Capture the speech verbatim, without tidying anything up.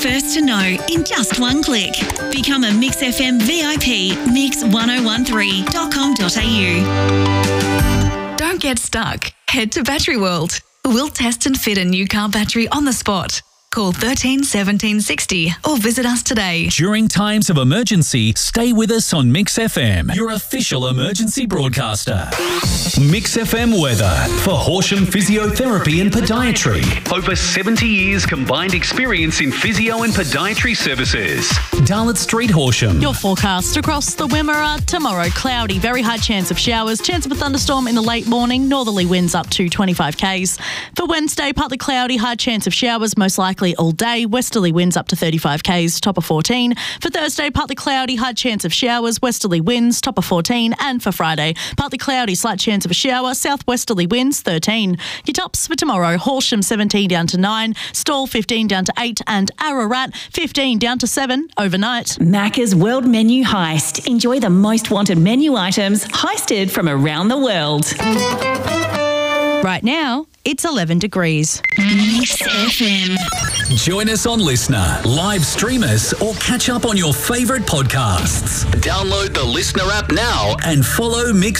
first to know in just one click. Become a Mix F M V I P, mix ten thirteen dot com dot a u. Don't get stuck. Head to Battery World. We'll test and fit a new car battery on the spot. Call thirteen seventeen sixty or visit us today. During times of emergency, stay with us on Mix F M, your official emergency broadcaster. Mix F M weather for Horsham Physiotherapy and Podiatry. Over seventy years combined experience in physio and podiatry services. Darlot Street, Horsham. Your forecast across the Wimmera. Tomorrow, cloudy, very high chance of showers, chance of a thunderstorm in the late morning, northerly winds up to twenty-five kays. For Wednesday, partly cloudy, high chance of showers, most likely all day, westerly winds up to thirty-five kays, top of fourteen. For Thursday, partly cloudy, high chance of showers, westerly winds, top of fourteen. And for Friday, partly cloudy, slight chance of a shower, southwesterly winds, thirteen. Your tops for tomorrow, Horsham seventeen down to nine, Stawell fifteen down to eight, and Ararat fifteen down to seven overnight. Macca's World Menu Heist. Enjoy the most wanted menu items heisted from around the world. Right now, it's eleven degrees. Mix F M. Join us on Listener, live stream us, or catch up on your favourite podcasts. Download the Listener app now and follow Mix